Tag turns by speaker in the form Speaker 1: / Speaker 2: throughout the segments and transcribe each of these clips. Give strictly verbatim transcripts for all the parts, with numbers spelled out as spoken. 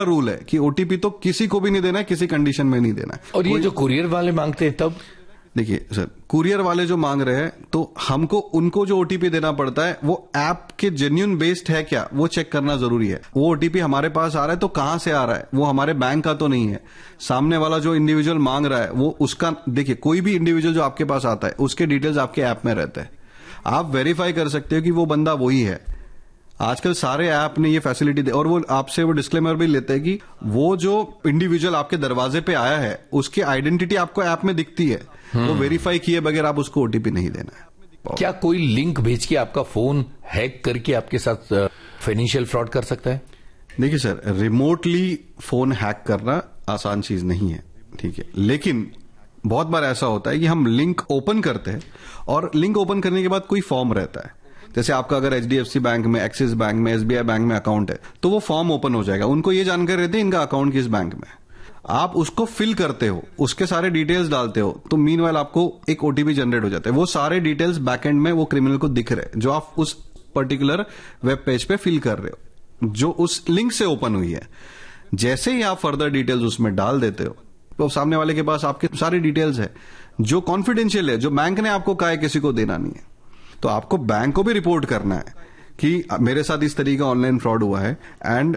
Speaker 1: Rule है कि OTP तो किसी को भी नहीं देना है, किसी कंडीशन में नहीं देना है।
Speaker 2: और ये जो कुरियर वाले मांगते हैं तब
Speaker 1: देखिए सर, कुरियर वाले जो मांग रहे हैं तो हमको उनको जो ओटीपी देना पड़ता है वो ऐप के जेन्युइन बेस्ड है क्या, वो चेक करना जरूरी है। वो ओटीपी हमारे पास आ रहा है तो कहां से आ रहा है, वो हमारे बैंक का तो नहीं है। सामने वाला जो इंडिविजुअल मांग रहा है वो उसका, देखिए कोई भी इंडिविजुअल जो आपके पास आता है उसके डिटेल्स आपके ऐप में रहते हैं, आप वेरीफाई कर सकते हो कि वो बंदा वही है। आजकल सारे ऐप ने ये फैसिलिटी दे, और वो आपसे वो डिस्क्लेमर भी लेते हैं कि वो जो इंडिविजुअल आपके दरवाजे पे आया है उसकी आइडेंटिटी आपको ऐप में दिखती है, वो वेरीफाई किए बगैर आप उसको ओटीपी नहीं देना है।
Speaker 2: क्या कोई लिंक भेज के आपका फोन हैक करके आपके साथ फाइनेंशियल फ्रॉड कर सकता है?
Speaker 1: देखिए सर, रिमोटली फोन हैक करना आसान चीज नहीं है, ठीक है, लेकिन बहुत बार ऐसा होता है कि हम लिंक ओपन करते हैं और लिंक ओपन करने के बाद कोई फॉर्म रहता है। जैसे आपका अगर एचडीएफसी बैंक में, एक्सिस बैंक में, एसबीआई बैंक में अकाउंट है तो वो फॉर्म ओपन हो जाएगा, उनको ये जानकारी रहती है इनका अकाउंट किस बैंक में। आप उसको फिल करते हो, उसके सारे डिटेल्स डालते हो, तो मीनवाइल आपको एक ओटीपी जनरेट हो जाता है। वो सारे डिटेल्स बैकएंड में वो क्रिमिनल को दिख रहे हैं जो आप उस पर्टिकुलर वेब पेज पे फिल कर रहे हो, जो उस लिंक से ओपन हुई है। जैसे ही आप फर्दर डिटेल्स उसमें डाल देते हो तो सामने वाले के पास आपके सारी डिटेल्स है जो कॉन्फिडेंशियल है, जो बैंक ने आपको कहा है किसी को देना नहीं है। तो आपको बैंक को भी रिपोर्ट करना है कि मेरे साथ इस तरीके का ऑनलाइन फ्रॉड हुआ है। एंड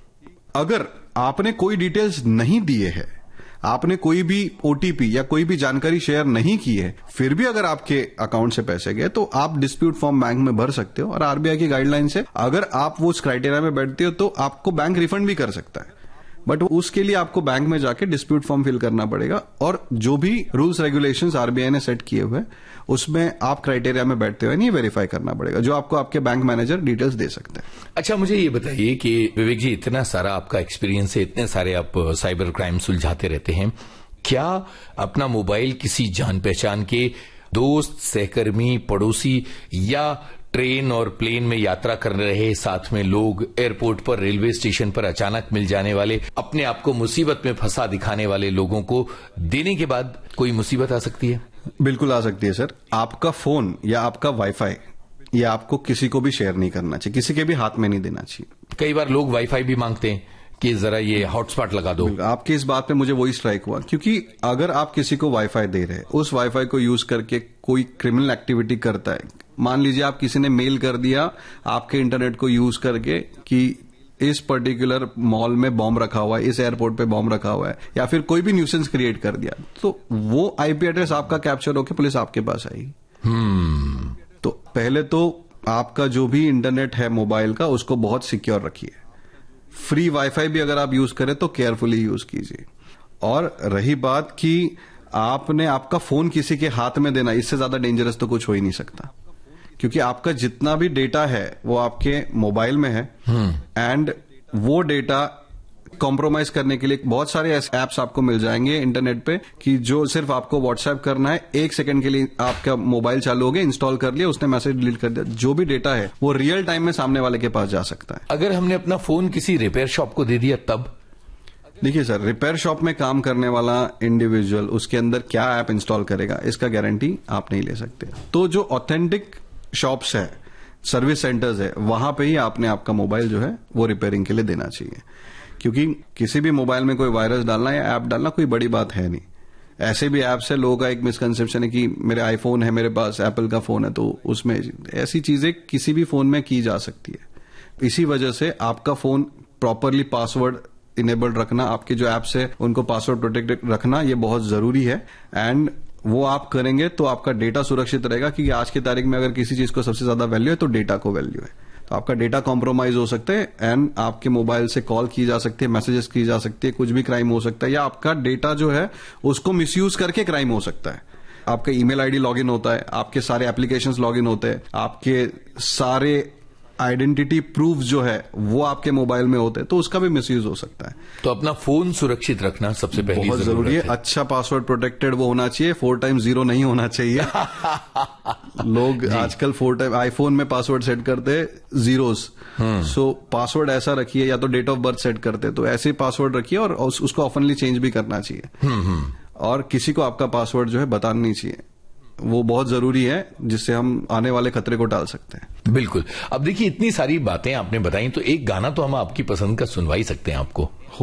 Speaker 1: अगर आपने कोई डिटेल्स नहीं दिए है, आपने कोई भी ओटीपी या कोई भी जानकारी शेयर नहीं की है, फिर भी अगर आपके अकाउंट से पैसे गए तो आप डिस्प्यूट फॉर्म बैंक में भर सकते हो, और आरबीआई की गाइडलाइन से अगर आप वो उस क्राइटेरिया में बैठते हो तो आपको बैंक रिफंड भी कर सकता है। बट उसके लिए आपको बैंक में जाके डिस्प्यूट फॉर्म फिल करना पड़ेगा, और जो भी रूल्स रेगुलेशंस आरबीआई ने सेट किए हुए उसमें आप क्राइटेरिया में बैठते हुए नहीं वेरीफाई करना पड़ेगा, जो आपको आपके बैंक मैनेजर डिटेल्स दे सकते हैं।
Speaker 2: अच्छा, मुझे ये बताइए कि विवेक जी, इतना सारा आपका एक्सपीरियंस है, इतने सारे आप साइबर क्राइम सुलझाते रहते हैं, क्या अपना मोबाइल किसी जान पहचान के दोस्त, सहकर्मी, पड़ोसी या ट्रेन और प्लेन में यात्रा कर रहे साथ में लोग, एयरपोर्ट पर, रेलवे स्टेशन पर अचानक मिल जाने वाले, अपने आप को मुसीबत में फंसा दिखाने वाले लोगों को देने के बाद कोई मुसीबत आ सकती है?
Speaker 1: बिल्कुल आ सकती है सर। आपका फोन या आपका वाईफाई ये आपको किसी को भी शेयर नहीं करना चाहिए, किसी के भी हाथ में नहीं देना चाहिए।
Speaker 2: कई बार लोग वाईफाई भी मांगते हैं कि जरा ये हॉटस्पॉट लगा दो।
Speaker 1: आपकी इस बात पे मुझे वही स्ट्राइक हुआ, क्योंकि अगर आप किसी को वाईफाई दे रहे हैं, उस वाईफाई को यूज करके कोई क्रिमिनल एक्टिविटी करता है, मान लीजिए आप किसी ने मेल कर दिया आपके इंटरनेट को यूज करके कि इस पर्टिकुलर मॉल में बॉम्ब रखा हुआ है, इस एयरपोर्ट पे बॉम्ब रखा हुआ है, या फिर कोई भी न्यूसेंस क्रिएट कर दिया, तो वो आईपी एड्रेस आपका कैप्चर होकर पुलिस आपके पास आएगी।
Speaker 2: hmm.
Speaker 1: तो पहले तो आपका जो भी इंटरनेट है मोबाइल का, उसको बहुत सिक्योर रखिए। फ्री वाईफाई भी अगर आप यूज करें तो केयरफुली यूज कीजिए। और रही बात कि आपने आपका फोन किसी के हाथ में देना, इससे ज्यादा डेंजरस तो कुछ हो ही नहीं सकता, क्योंकि आपका जितना भी डेटा है वो आपके मोबाइल में है। And hmm. वो डेटा कॉम्प्रोमाइज करने के लिए बहुत सारे ऐसे एप्स आपको मिल जाएंगे इंटरनेट पे कि जो सिर्फ आपको व्हाट्सएप करना है, एक सेकंड के लिए आपका मोबाइल चालू हो गया, इंस्टॉल कर लिया, उसने मैसेज डिलीट कर दिया, जो भी डेटा है वो रियल टाइम में सामने वाले के पास जा सकता है।
Speaker 2: अगर हमने अपना फोन किसी रिपेयर शॉप को दे दिया तब?
Speaker 1: देखिए सर, रिपेयर शॉप में काम करने वाला इंडिविजुअल उसके अंदर क्या ऐप इंस्टॉल करेगा इसका गारंटी आप नहीं ले सकते। तो जो ऑथेंटिक शॉप्स है, सर्विस सेंटर्स है, वहां पे ही आपने आपका मोबाइल जो है वो रिपेयरिंग के लिए देना चाहिए, क्योंकि किसी भी मोबाइल में कोई वायरस डालना या ऐप डालना कोई बड़ी बात है नहीं। ऐसे भी ऐप से लोगों का एक मिसकंसेप्शन है कि मेरे आईफोन है, मेरे पास एप्पल का फोन है, तो उसमें ऐसी चीजें किसी भी फोन में की जा सकती है। इसी वजह से आपका फोन प्रॉपरली पासवर्ड इनेबल्ड रखना, आपके जो एप्स है उनको पासवर्ड प्रोटेक्टेड रखना, ये बहुत जरूरी है। एंड वो आप करेंगे तो आपका डेटा सुरक्षित रहेगा, क्योंकि आज की तारीख में अगर किसी चीज को सबसे ज्यादा वैल्यू है तो डेटा को वैल्यू है। तो आपका डेटा कॉम्प्रोमाइज हो सकता है एंड आपके मोबाइल से कॉल की जा सकती है, मैसेजेस की जा सकती है, कुछ भी क्राइम हो सकता है, या आपका डेटा जो है उसको मिसयूज करके क्राइम हो सकता है। आपका ईमेल आईडी लॉगिन होता है, आपके सारे एप्लीकेशंस लॉगिन होते हैं, आपके सारे आइडेंटिटी प्रूफ जो है वो आपके मोबाइल में होते हैं, तो उसका भी मिसयूज हो सकता है।
Speaker 2: तो अपना फोन सुरक्षित रखना सबसे पहली
Speaker 1: बहुत जरूरी है। अच्छा पासवर्ड प्रोटेक्टेड वो होना चाहिए, फोर टाइम जीरो नहीं होना चाहिए। लोग आजकल फोर टाइम आईफोन में पासवर्ड सेट करते हैं जीरोस, सो पासवर्ड ऐसा रखिए, या तो डेट ऑफ बर्थ सेट करते तो ऐसे पासवर्ड रखिए, और उसको ऑफनली चेंज भी करना चाहिए। और किसी को आपका पासवर्ड जो है बताना नहीं चाहिए, वो बहुत जरूरी है, जिससे हम आने वाले खतरे को टाल सकते हैं।
Speaker 2: बिल्कुल। अब देखिए, इतनी सारी बातें आपने बताई, तो एक गाना तो हम आपकी पसंद का सुनवा ही सकते हैं आपको।